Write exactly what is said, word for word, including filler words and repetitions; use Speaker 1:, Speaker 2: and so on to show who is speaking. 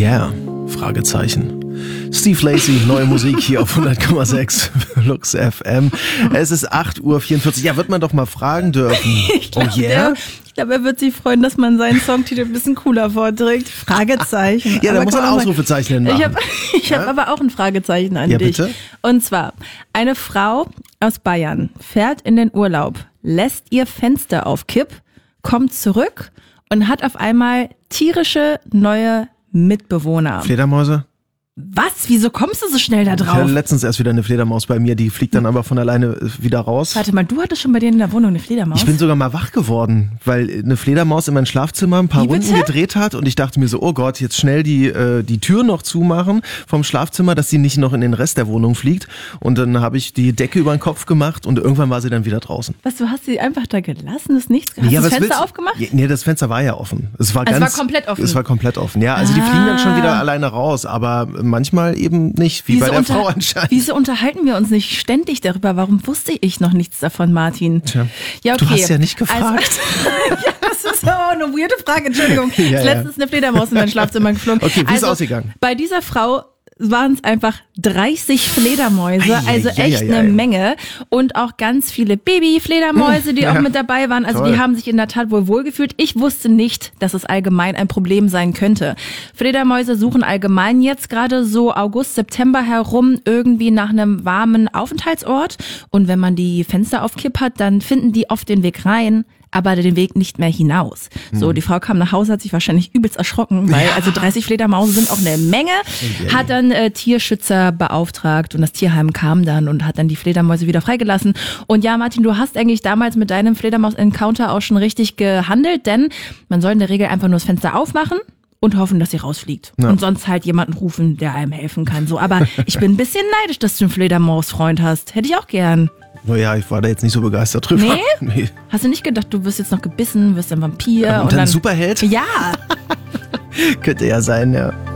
Speaker 1: yeah? Fragezeichen. Steve Lacy, neue Musik hier auf hundert Komma sechs Lux F M. Es ist acht Uhr vierundvierzig. Ja, wird man doch mal fragen dürfen.
Speaker 2: Ich glaub,
Speaker 1: oh yeah?
Speaker 2: Der, ich glaube, er wird sich freuen, dass man seinen Songtitel ein bisschen cooler vorträgt. Fragezeichen.
Speaker 1: Ja, da
Speaker 2: aber
Speaker 1: muss man Ausrufezeichen machen.
Speaker 2: Ich habe ich
Speaker 1: ja?
Speaker 2: hab aber auch ein Fragezeichen an
Speaker 1: ja,
Speaker 2: dich.
Speaker 1: Bitte?
Speaker 2: Und zwar, eine Frau aus Bayern fährt in den Urlaub, lässt ihr Fenster auf Kipp, kommt zurück und hat auf einmal tierische neue Mitbewohner.
Speaker 1: Fledermäuse?
Speaker 2: Was? Wieso kommst du so schnell da
Speaker 1: Ich hatte
Speaker 2: drauf?
Speaker 1: letztens erst wieder eine Fledermaus bei mir, die fliegt dann aber von alleine wieder raus.
Speaker 2: Warte mal, du hattest schon bei dir in der Wohnung eine Fledermaus?
Speaker 1: Ich bin sogar mal wach geworden, weil eine Fledermaus in mein Schlafzimmer ein paar
Speaker 2: Wie
Speaker 1: Runden
Speaker 2: bitte?
Speaker 1: gedreht hat und ich dachte mir so, oh Gott, jetzt schnell die äh, die Tür noch zumachen vom Schlafzimmer, dass sie nicht noch in den Rest der Wohnung fliegt. Und dann habe ich die Decke über den Kopf gemacht und irgendwann war sie dann wieder draußen.
Speaker 2: Was, du hast sie einfach da gelassen? Ist nichts? Hast
Speaker 1: Ja,
Speaker 2: du das
Speaker 1: was
Speaker 2: Fenster
Speaker 1: willst du?
Speaker 2: aufgemacht?
Speaker 1: Ja, nee, das Fenster war ja offen. Es war
Speaker 2: Also
Speaker 1: ganz,
Speaker 2: es war komplett offen?
Speaker 1: Es war komplett offen, ja. Also die
Speaker 2: Ah.
Speaker 1: fliegen dann schon wieder alleine raus, aber manchmal eben nicht, wie
Speaker 2: Wieso
Speaker 1: bei der
Speaker 2: unter-
Speaker 1: Frau anscheinend.
Speaker 2: Wieso unterhalten wir uns nicht ständig darüber? Warum wusste ich noch nichts davon, Martin?
Speaker 1: Tja,
Speaker 2: ja, okay.
Speaker 1: du hast ja nicht gefragt.
Speaker 2: Also, ja, das ist aber eine weirde Frage, Entschuldigung.
Speaker 1: Ja,
Speaker 2: ist
Speaker 1: ja.
Speaker 2: letztens eine Fledermaus in mein Schlafzimmer geflogen.
Speaker 1: Okay, wie ist
Speaker 2: also,
Speaker 1: ausgegangen?
Speaker 2: Bei dieser Frau waren es einfach dreißig Fledermäuse,
Speaker 1: Ei, ei,
Speaker 2: also
Speaker 1: ei,
Speaker 2: echt
Speaker 1: ei,
Speaker 2: eine
Speaker 1: ei.
Speaker 2: Menge und auch ganz viele Baby-Fledermäuse, die
Speaker 1: Ja,
Speaker 2: auch mit dabei waren. Also
Speaker 1: toll.
Speaker 2: die haben sich in der Tat wohl wohlgefühlt. Ich wusste nicht, dass es allgemein ein Problem sein könnte. Fledermäuse suchen allgemein jetzt gerade so August, September herum irgendwie nach einem warmen Aufenthaltsort und wenn man die Fenster auf Kipp hat, dann finden die oft den Weg rein, aber den Weg nicht mehr hinaus. So, die Frau kam nach Hause, hat sich wahrscheinlich übelst erschrocken, weil also dreißig Fledermausen sind auch eine Menge, hat dann äh, Tierschützer beauftragt und das Tierheim kam dann und hat dann die Fledermäuse wieder freigelassen. Und ja, Martin, du hast eigentlich damals mit deinem Fledermaus-Encounter auch schon richtig gehandelt, denn man soll in der Regel einfach nur das Fenster aufmachen und hoffen, dass sie rausfliegt.
Speaker 1: Ja.
Speaker 2: Und sonst halt jemanden rufen, der einem helfen kann. So, aber ich bin ein bisschen neidisch, dass du einen Fledermaus-Freund hast. Hätte ich auch gern.
Speaker 1: Naja, ich war da jetzt nicht so begeistert drüber.
Speaker 2: Nee?
Speaker 1: nee.
Speaker 2: Hast du nicht gedacht, du wirst jetzt noch gebissen, wirst ein Vampir
Speaker 1: Und dann Superheld?
Speaker 2: Ja.
Speaker 1: Könnte ja sein, ja.